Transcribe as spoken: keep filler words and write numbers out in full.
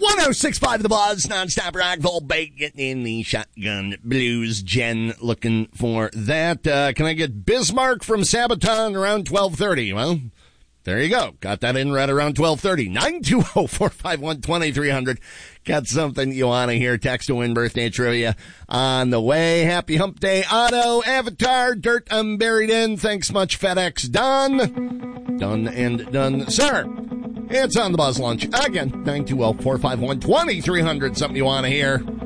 one oh six point five The Buzz, nonstop rock, Volbeat, getting in the Shotgun Blues. Jen looking for that. Uh, can I get Bismarck from Sabaton around twelve thirty? Well, there you go. Got that in right around twelve thirty. nine two zero, four five one, two three zero zero. Got something you want to hear. Text to win birthday trivia on the way. Happy Hump Day, Auto, Avatar, Dirt I'm Buried In. Thanks much, FedEx. Done. Done and done, sir. It's on the Buzz Lunch. Again, nine two zero, four five one, two three zero zero. Something you want to hear.